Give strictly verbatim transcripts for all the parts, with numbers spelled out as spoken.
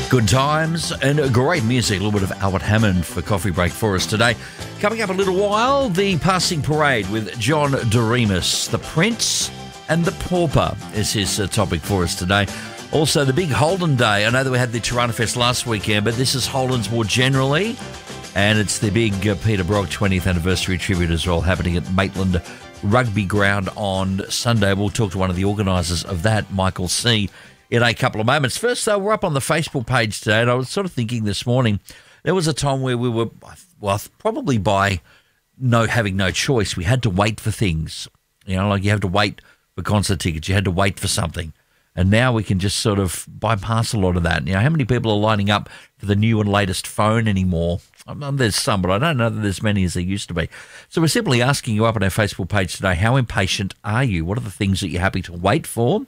Good times and great music. A little bit of Albert Hammond for coffee break for us today. Coming up a little while, the passing parade with John Doremus. The Prince and the Pauper is his uh, topic for us today. Also, the big Holden Day. I know that we had the Toronto Fest last weekend, but this is Holden's more generally. And it's the big uh, Peter Brock twentieth anniversary tribute as well, happening at Maitland Rugby Ground on Sunday. We'll talk to one of the organisers of that, Michael C., in a couple of moments. First, though, we're up on the Facebook page today, and I was sort of thinking this morning, there was a time where we were, well, probably by no having no choice, we had to wait for things. You know, like you have to wait for concert tickets, you had to wait for something. And now we can just sort of bypass a lot of that. You know, how many people are lining up for the new and latest phone anymore? I mean, there's some, but I don't know that there's many as there used to be. So we're simply asking you up on our Facebook page today, how impatient are you? What are the things that you're happy to wait for?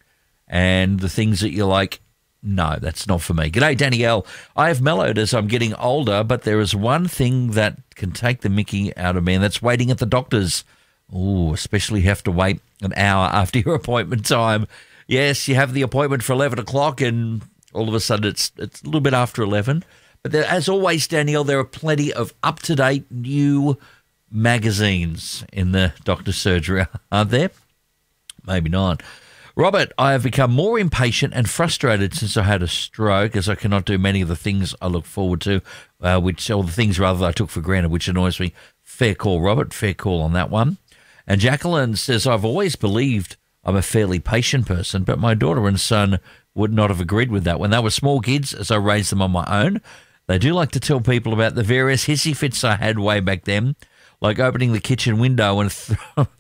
And the things that you're like, no, that's not for me. G'day, Danielle. I have mellowed as I'm getting older, but there is one thing that can take the mickey out of me, and that's waiting at the doctor's. Oh, especially have to wait an hour after your appointment time. Yes, you have the appointment for eleven o'clock, and all of a sudden it's it's a little bit after eleven. But there, as always, Danielle, there are plenty of up-to-date new magazines in the doctor's surgery, aren't there? Maybe not. Robert, I have become more impatient and frustrated since I had a stroke, as I cannot do many of the things I look forward to, uh, which or the things rather that I took for granted, which annoys me. Fair call, Robert. Fair call on that one. And Jacqueline says, I've always believed I'm a fairly patient person, but my daughter and son would not have agreed with that. When they were small kids, as I raised them on my own, they do like to tell people about the various hissy fits I had way back then, like opening the kitchen window and th-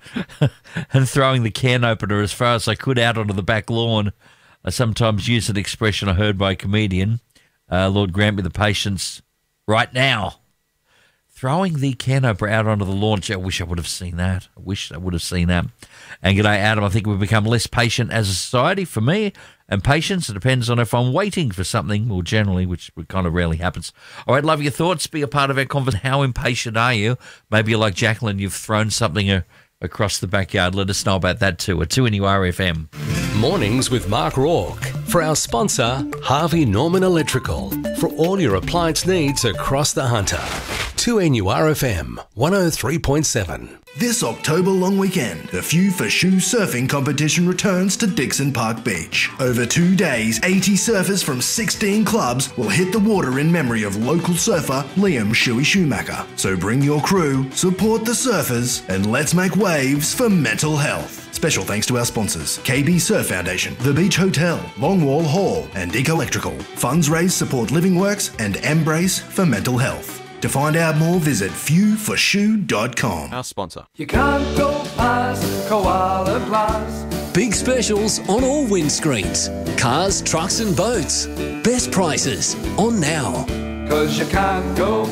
and throwing the can opener as far as I could out onto the back lawn. I sometimes use an expression I heard by a comedian, uh, Lord grant me the patience right now. Throwing the can opener out onto the lawn. I wish I would have seen that. I wish I would have seen that. And g'day, Adam. I think we've become less patient as a society. For me, and patience, it depends on if I'm waiting for something more generally, which kind of rarely happens. All right, love your thoughts. Be a part of our conversation. How impatient are you? Maybe you're like Jacqueline, you've thrown something a, across the backyard. Let us know about that too. At two N U R F M. Mornings with Mark Rourke. For our sponsor, Harvey Norman Electrical. For all your appliance needs across the Hunter. two N U R F M, one oh three point seven. This October long weekend, the Few for Shoe surfing competition returns to Dixon Park Beach. Over two days, eighty surfers from sixteen clubs will hit the water in memory of local surfer Liam Shuey Schumacher. So bring your crew, support the surfers, and let's make waves for mental health. Special thanks to our sponsors, K B Surf Foundation, The Beach Hotel, Longwall Hall, and Dick Electrical. Funds raised support Living Works and Embrace for mental health. To find out more, visit few for shoe dot com. Our sponsor. You can't go past Koala Glass. Big specials on all windscreens. Cars, trucks and boats. Best prices on now. Cause you can't go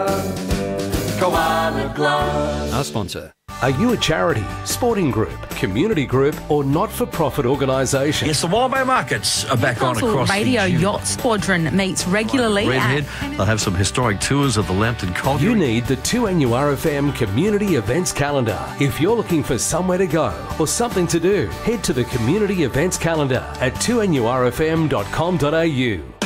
past Koala Glass. Our sponsor. Are you a charity, sporting group, community group or not-for-profit organisation? Yes, the Wallaby Markets are back on Newcastle across Radio the Yacht Squadron meets regularly Redhead. at... They'll have some historic tours of the Lambton Colliery. You need the two N U R F M Community Events Calendar. If you're looking for somewhere to go or something to do, head to the Community Events Calendar at two N U R F M dot com dot A U.